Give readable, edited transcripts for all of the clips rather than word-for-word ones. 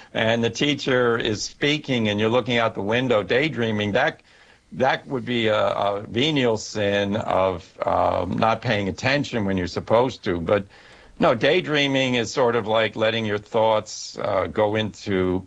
and the teacher is speaking and you're looking out the window daydreaming, that would be a venial sin of not paying attention when you're supposed to. But no, daydreaming is sort of like letting your thoughts go into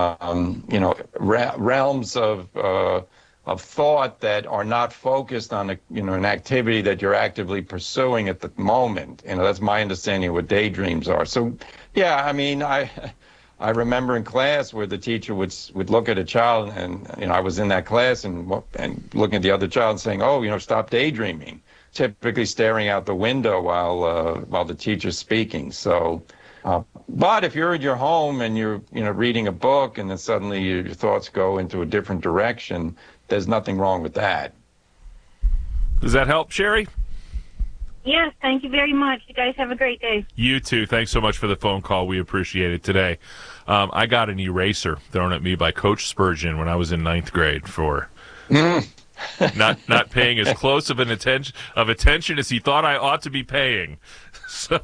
realms of thought that are not focused on an activity that you're actively pursuing at the moment. That's my understanding of what daydreams are. So, yeah, I mean, I remember in class where the teacher would look at a child, and I was in that class and looking at the other child and saying, "Oh, stop daydreaming." Typically staring out the window while the teacher's speaking. So, but if you're at your home and you're reading a book and then suddenly your thoughts go into a different direction, there's nothing wrong with that. Does that help, Sherry? Yes, thank you very much. You guys have a great day. You too. Thanks so much for the phone call. We appreciate it today. I got an eraser thrown at me by Coach Spurgeon when I was in 9th grade for not paying as close of attention as he thought I ought to be paying. So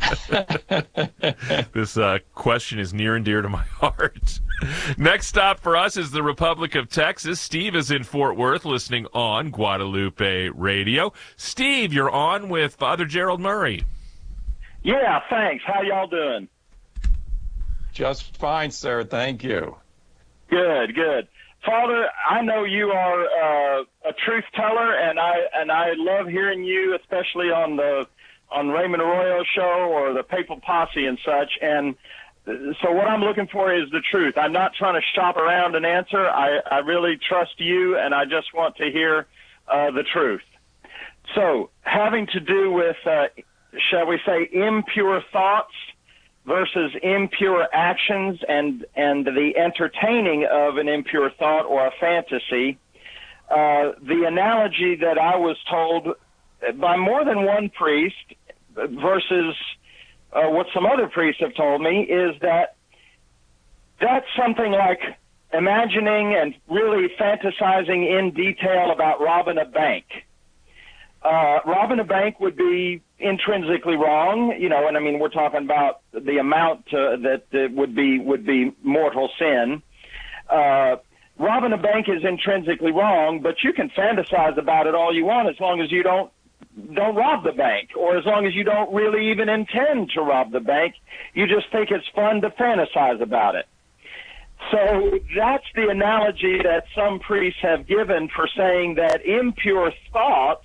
this question is near and dear to my heart. Next stop for us is the Republic of Texas. Steve is in Fort Worth listening on Guadalupe Radio. Steve, you're on with Father Gerald Murray. Yeah, thanks. How y'all doing? Just fine, sir. Thank you. Good, good. Father, I know you are a truth teller, and I love hearing you, especially on Raymond Arroyo show or the Papal Posse and such. And so what I'm looking for is the truth. I'm not trying to shop around an answer. I really trust you, and I just want to hear the truth. So having to do with, shall we say, impure thoughts versus impure actions and the entertaining of an impure thought or a fantasy, the analogy that I was told by more than one priest versus what some other priests have told me is that's something like imagining and really fantasizing in detail about robbing a bank. Robbing a bank would be intrinsically wrong, and I mean we're talking about the amount that would be mortal sin. Robbing a bank is intrinsically wrong, but you can fantasize about it all you want as long as you don't rob the bank, or as long as you don't really even intend to rob the bank. You just think it's fun to fantasize about it. So that's the analogy that some priests have given for saying that impure thoughts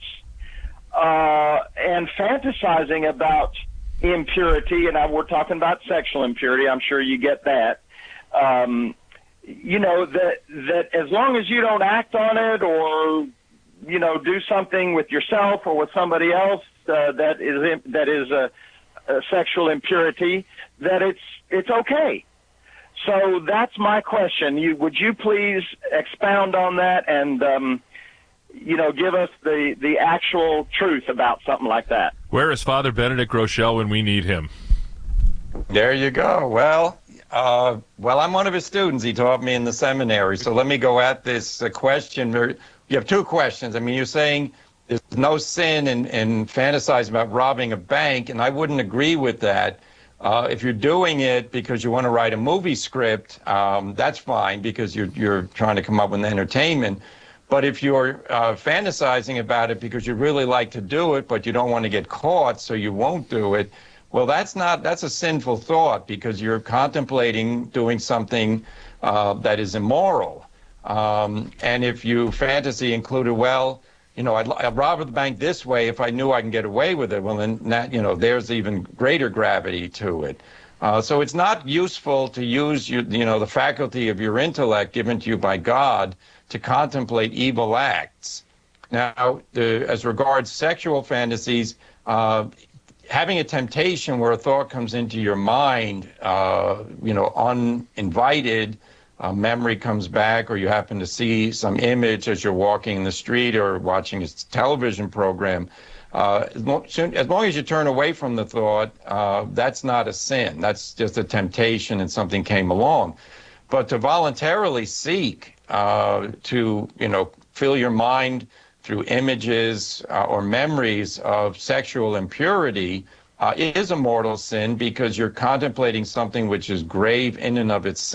and fantasizing about impurity, and we're talking about sexual impurity, I'm sure you get that, that as long as you don't act on it or do something with yourself or with somebody else that is a sexual impurity, that it's okay. So that's my question. Would you please expound on that and give us the actual truth about something like that? Where is Father Benedict Rochelle when we need him? There you go. Well, I'm one of his students. He taught me in the seminary. So let me go at this question. You have two questions. I mean, you're saying there's no sin in fantasizing about robbing a bank, and I wouldn't agree with that. If you're doing it because you want to write a movie script, that's fine because you're trying to come up with entertainment. But if you're fantasizing about it because you really like to do it, but you don't want to get caught, so you won't do it, well, that's a sinful thought because you're contemplating doing something that is immoral. And if you fantasy included, I'd rob the bank this way if I knew I can get away with it. Well, then there's even greater gravity to it. So it's not useful to use the faculty of your intellect given to you by God to contemplate evil acts. Now, as regards sexual fantasies, having a temptation where a thought comes into your mind, uninvited, memory comes back, or you happen to see some image as you're walking in the street or watching a television program, as long as you turn away from the thought, that's not a sin. That's just a temptation and something came along. But to voluntarily seek to fill your mind through images or memories of sexual impurity is a mortal sin because you're contemplating something which is grave in and of itself.